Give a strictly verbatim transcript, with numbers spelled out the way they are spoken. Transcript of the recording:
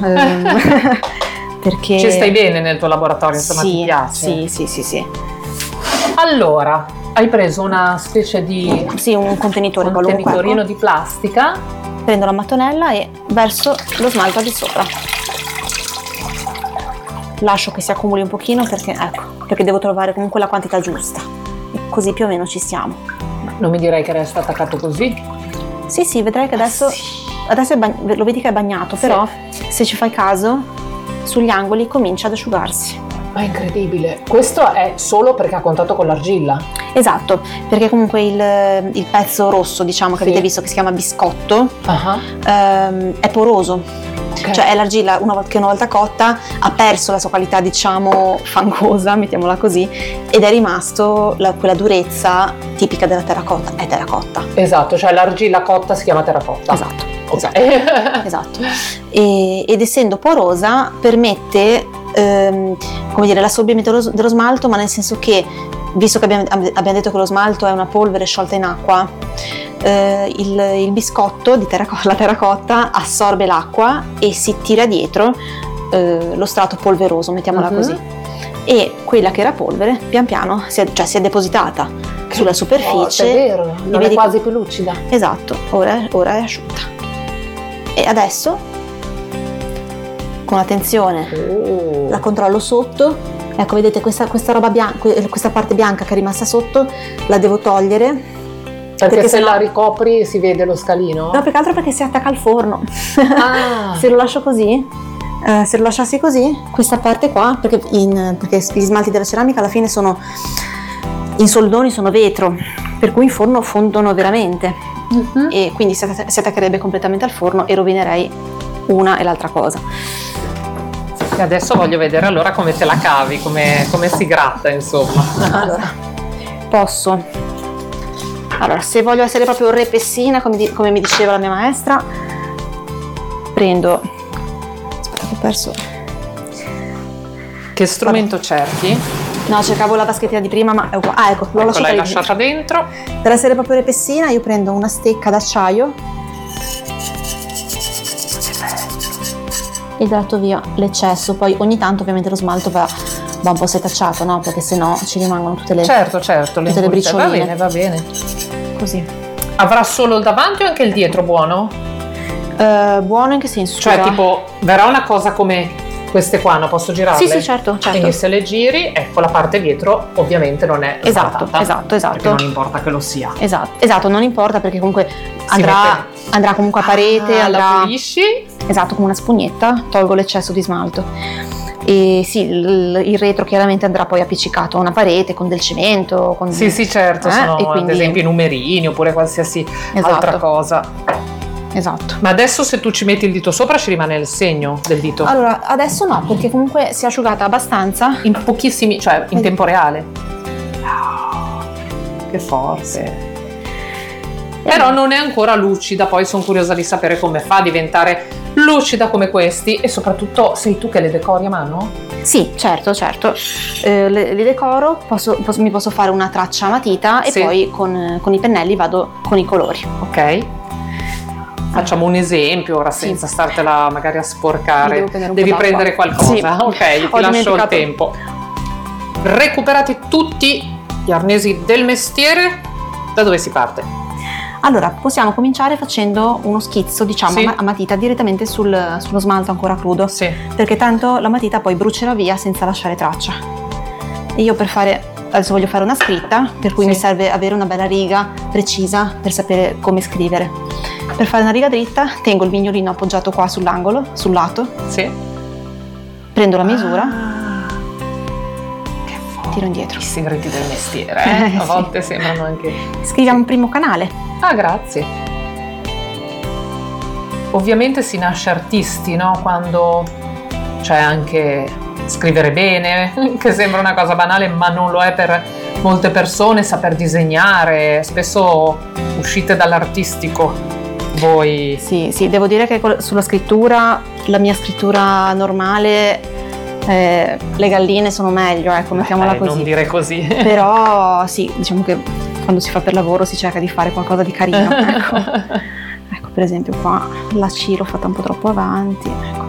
ehm, perché ci stai bene nel tuo laboratorio, insomma, sì, ti piace? Sì, sì, sì, sì. Allora, hai preso una specie di sì, un contenitore contenitorino qualunque, di plastica. prendo la mattonella e verso lo smalto al di sopra. Lascio che si accumuli un pochino perché, ecco, perché devo trovare comunque la quantità giusta. Così più o meno ci siamo. Non mi direi che resta attaccato così? Sì, sì, vedrai che adesso, sì. adesso è bag- lo vedi che è bagnato, Sì. però se ci fai caso, sugli angoli comincia ad asciugarsi. Ma è incredibile. Questo è solo perché ha contatto con l'argilla? Esatto, perché comunque il, il pezzo rosso, diciamo, che Sì. avete visto, che si chiama biscotto, Uh-huh. ehm, è poroso. Okay. Cioè è l'argilla una volta, che una volta cotta ha perso la sua qualità, diciamo, fangosa, mettiamola così, ed è rimasto la, quella durezza tipica della terracotta, è terracotta. Esatto, cioè l'argilla cotta si chiama terracotta. Esatto, Ok. esatto, esatto. E, ed essendo porosa permette, ehm, come dire, l'assorbimento dello, dello smalto, ma nel senso che, visto che abbiamo, abbiamo detto che lo smalto è una polvere sciolta in acqua, eh, il, il biscotto di terracotta, la terracotta assorbe l'acqua e si tira dietro eh, lo strato polveroso, mettiamola Mhm. così, e quella che era polvere pian piano si è, cioè, si è depositata sulla superficie. Oh, è vero, non vedi- è quasi più lucida. Esatto, ora, ora è asciutta. E adesso, con attenzione, Oh. la controllo sotto. Ecco, vedete questa, questa roba bianca, questa parte bianca che è rimasta sotto, la devo togliere. Perché, perché se sennò- la ricopri si vede lo scalino? No, più che altro perché si attacca al forno. Ah. Se lo lascio così, eh, se lo lasciassi così, questa parte qua, perché, in, perché gli smalti della ceramica alla fine sono, in soldoni sono vetro, per cui in forno fondono veramente. Mhm. E quindi si, atta- si attaccherebbe completamente al forno e rovinerei una e l'altra cosa. E adesso voglio vedere allora come te la cavi, come, come si gratta, insomma. Allora, posso. Allora, se voglio essere proprio repessina, come, di- come mi diceva la mia maestra, prendo. Aspetta, che ho perso. Che strumento cerchi? No, cercavo la vaschettina di prima, ma è uguale. Ah, ecco, l'ho Ecco, lasciata l'hai lì. lasciata dentro. Per essere proprio repessina, io prendo una stecca d'acciaio e tratto via l'eccesso. Poi ogni tanto ovviamente lo smalto va, va un po' setacciato, no? Perché sennò ci rimangono tutte le. Certo, certo, le Tutte le impurezze. Va bricioline. bene, va bene. Così. Avrà solo il davanti o anche il dietro buono? Eh, buono in che senso? Cioè, scusa? tipo, verrà una cosa come queste qua, no? Posso girarle? Sì, sì, certo, certo. Quindi se le giri, ecco, la parte dietro ovviamente non è Esatto, smaltata, esatto, esatto. perché non importa che lo sia. Esatto, esatto, non importa perché comunque andrà, mette- andrà comunque a parete, Ah, andrà. la pulisci? Esatto, come una spugnetta, tolgo l'eccesso di smalto. E sì, il, il retro chiaramente andrà poi appiccicato a una parete con del cemento. Con Sì, sì, certo, Eh, sono e quindi- ad esempio i numerini oppure qualsiasi Esatto. altra cosa. Esatto. Ma adesso se tu ci metti il dito sopra ci rimane il segno del dito? Allora, adesso no, perché comunque si è asciugata abbastanza. In pochissimi, cioè in Vedi. tempo reale. Che forte. Però non è ancora lucida, poi sono curiosa di sapere come fa a diventare lucida come questi e soprattutto sei tu che le decori a mano? Sì, certo, certo. Eh, le, le decoro, posso, posso- mi posso fare una traccia a matita e Sì. poi con, con i pennelli vado con i colori. Ok. Facciamo un esempio ora Sì. senza startela magari a sporcare. Mi devo prendere un Devi po' d'acqua. prendere qualcosa. Sì. Ok, ti Ho lascio il dimenticato. tempo. Recuperati tutti gli arnesi del mestiere. Da dove si parte? Allora, possiamo cominciare facendo uno schizzo, diciamo, Sì. a ma- a matita direttamente sul- sullo smalto ancora crudo, Sì. perché tanto la matita poi brucerà via senza lasciare traccia. E io per fare, adesso voglio fare una scritta, per cui Sì. mi serve avere una bella riga precisa per sapere come scrivere. Per fare una riga dritta tengo il mignolino appoggiato qua sull'angolo, sul lato, Sì. prendo la misura, Ah, che forte. tiro indietro. I segreti del mestiere, eh? Eh, A sì. volte sembrano anche... Scriviamo un primo canale. Ah, grazie. Ovviamente si nasce artisti, no? Quando c'è anche scrivere bene, che sembra una cosa banale, ma non lo è per molte persone, saper disegnare, spesso uscite dall'artistico. Voi... Sì, sì, devo dire che col- sulla scrittura, la mia scrittura normale, eh, le galline sono meglio, ecco, mettiamola Eh, così. non dire così. Però sì, diciamo che quando si fa per lavoro si cerca di fare qualcosa di carino, ecco. Ecco, per esempio qua la C l'ho fatta un po' troppo avanti, ecco.